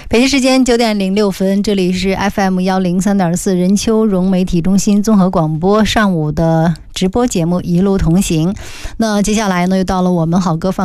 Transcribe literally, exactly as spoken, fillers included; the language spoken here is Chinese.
北京时间九点零六分，这里是 F M 幺零三点四任丘融媒体中心综合广播上午的直播节目一路同行。那接下来呢，又到了我们好歌放